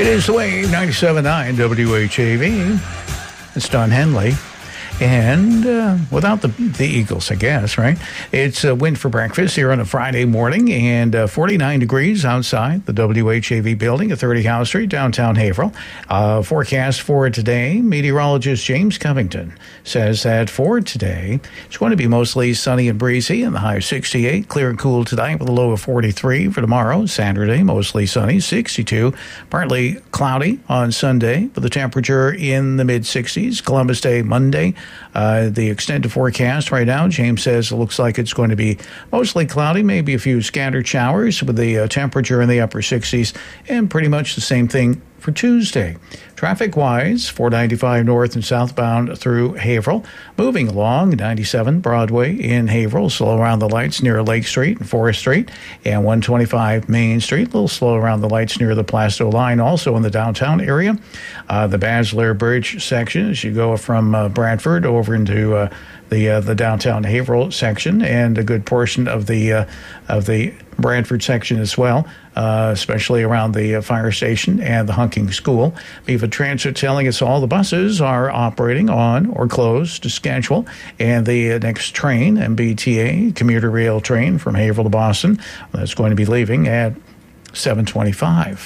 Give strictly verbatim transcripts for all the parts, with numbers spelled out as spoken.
It is The Wave, ninety-seven point nine W H A V. It's Don Henley. And uh, without the the Eagles, I guess, right? It's a win for breakfast here on a Friday morning, and uh, forty-nine degrees outside the W H A V building at thirty Howe Street, downtown Haverhill. Uh, forecast for today, meteorologist James Covington says that for today, it's going to be mostly sunny and breezy, and the high of sixty-eight. Clear and cool tonight with a low of forty-three. For tomorrow, Saturday, mostly sunny, sixty-two. Partly cloudy on Sunday, with the temperature in the mid-sixties. Columbus Day, Monday. Uh, the extended forecast right now, James says it looks like it's going to be mostly cloudy, maybe a few scattered showers with the uh, temperature in the upper sixties, and pretty much the same thing for Tuesday. Traffic-wise, four ninety-five north and southbound through Haverhill. Moving along, ninety-seven Broadway in Haverhill, slow around the lights near Lake Street and Forest Street, and one twenty-five Main Street, a little slow around the lights near the Plasto line, also in the downtown area. Uh, the Basler Bridge section, as you go from uh, Bradford over into uh, the uh, the downtown Haverhill section, and a good portion of the uh, of the Bradford section as well, uh, especially around the uh, fire station and the Hunking School. Viva Transit telling us all the buses are operating on or close to schedule, and the uh, next train, M B T A commuter rail train from Haverhill to Boston, that's going to be leaving at seven twenty-five.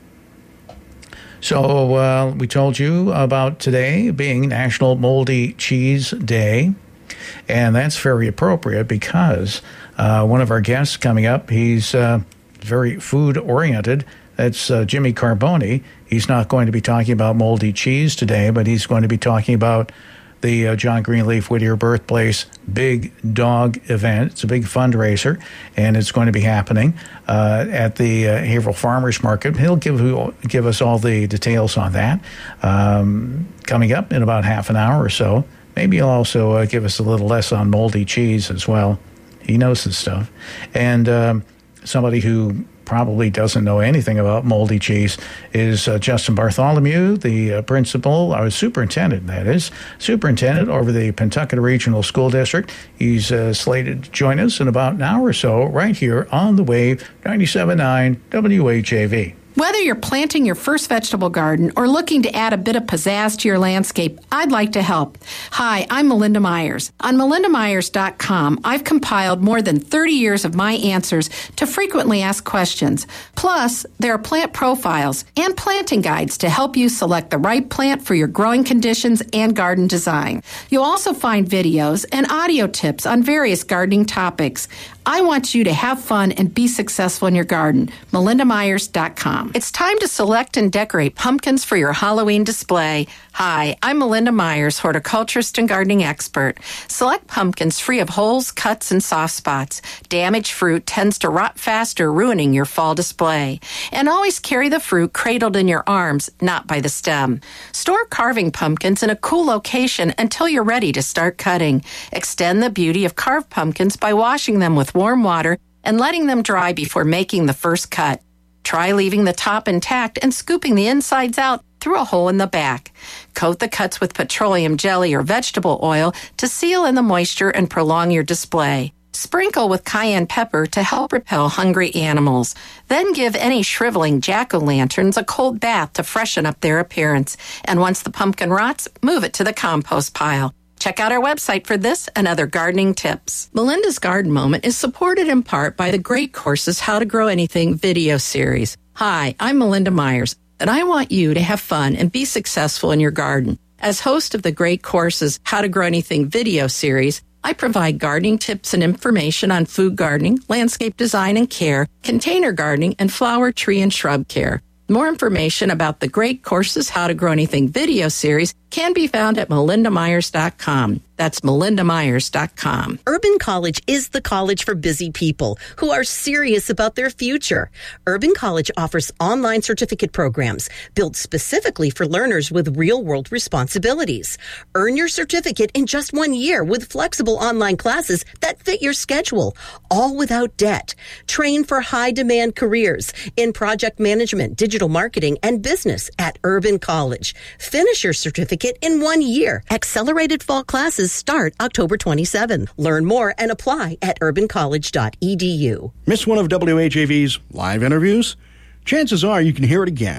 So uh, we told you about today being National Moldy Cheese Day, and that's very appropriate because uh, one of our guests coming up, he's uh, very food-oriented. That's uh, Jimmy Carboni. He's not going to be talking about moldy cheese today, but he's going to be talking about the uh, John Greenleaf Whittier Birthplace Big Dog event. It's a big fundraiser, and it's going to be happening uh, at the uh, Haverhill Farmers Market. He'll give give us all the details on that um, coming up in about half an hour or so. Maybe he'll also uh, give us a little less on moldy cheese as well. He knows this stuff. And um, somebody who probably doesn't know anything about moldy cheese is uh, Justin Bartholomew, the uh, principal, or superintendent, that is, superintendent over the Pentucket Regional School District. He's uh, slated to join us in about an hour or so right here on The Wave, ninety-seven point nine W H A V. Whether you're planting your first vegetable garden or looking to add a bit of pizzazz to your landscape, I'd like to help. Hi, I'm Melinda Myers. On melinda myers dot com, I've compiled more than thirty years of my answers to frequently asked questions. Plus, there are plant profiles and planting guides to help you select the right plant for your growing conditions and garden design. You'll also find videos and audio tips on various gardening topics. I want you to have fun and be successful in your garden. melinda myers dot com. It's time to select and decorate pumpkins for your Halloween display. Hi, I'm Melinda Myers, horticulturist and gardening expert. Select pumpkins free of holes, cuts, and soft spots. Damaged fruit tends to rot faster, ruining your fall display. And always carry the fruit cradled in your arms, not by the stem. Store carving pumpkins in a cool location until you're ready to start cutting. Extend the beauty of carved pumpkins by washing them with warm water and letting them dry before making the first cut. Try leaving the top intact and scooping the insides out through a hole in the back. Coat the cuts with petroleum jelly or vegetable oil to seal in the moisture and prolong your display. Sprinkle with cayenne pepper to help repel hungry animals. Then give any shriveling jack-o'-lanterns a cold bath to freshen up their appearance. And once the pumpkin rots, move it to the compost pile. Check out our website for this and other gardening tips. Melinda's Garden Moment is supported in part by the Great Courses How to Grow Anything video series. Hi, I'm Melinda Myers, and I want you to have fun and be successful in your garden. As host of the Great Courses How to Grow Anything video series, I provide gardening tips and information on food gardening, landscape design and care, container gardening, and flower, tree, and shrub care. More information about the Great Courses How to Grow Anything video series can be found at melinda myers dot com. That's melinda myers dot com. Urban College is the college for busy people who are serious about their future. Urban College offers online certificate programs built specifically for learners with real-world responsibilities. Earn your certificate in just one year with flexible online classes that fit your schedule, all without debt. Train for high-demand careers in project management, digital marketing, and business at Urban College. Finish your certificate in one year. Accelerated fall classes start October twenty-seventh. Learn more and apply at urban college dot e d u. Miss one of W H A V's live interviews? Chances are you can hear it again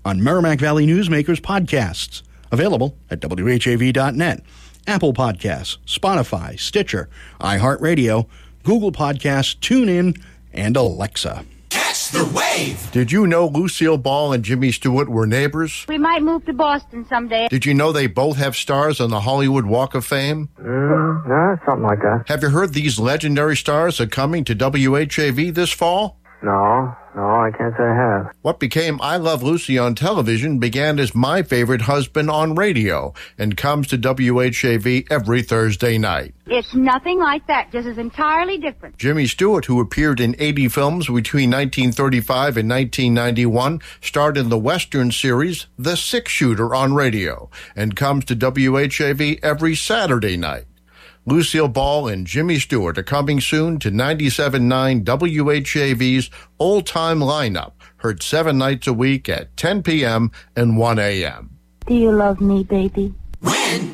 on Merrimack Valley Newsmakers podcasts, available at W H A V dot net, Apple Podcasts, Spotify, Stitcher, iHeartRadio, Google Podcasts, TuneIn, and Alexa. Catch the wave! Did you know Lucille Ball and Jimmy Stewart were neighbors? We might move to Boston someday. Did you know they both have stars on the Hollywood Walk of Fame? Mm, no, something like that. Have you heard these legendary stars are coming to W H A V this fall? No, no, I can't say I have. What became I Love Lucy on television began as My Favorite Husband on radio and comes to W H A V every Thursday night. It's nothing like that, just as entirely different. Jimmy Stewart, who appeared in eighty films between nineteen thirty-five and nineteen ninety-one, starred in the Western series The Six Shooter on radio and comes to W H A V every Saturday night. Lucille Ball and Jimmy Stewart are coming soon to ninety-seven point nine W H A V's Old Time Lineup, heard seven nights a week at ten p.m. and one a.m. Do you love me, baby? Win